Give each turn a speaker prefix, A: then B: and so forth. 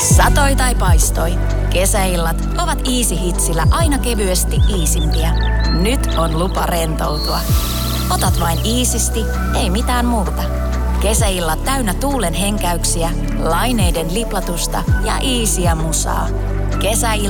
A: Satoi tai paistoi. Kesäillat ovat Easy Hitsillä aina kevyesti iisimpiä. Nyt on lupa rentoutua. Otat vain iisisti, ei mitään muuta. Kesäillat täynnä tuulen henkäyksiä, laineiden liplatusta ja iisiä musaa. Kesäillat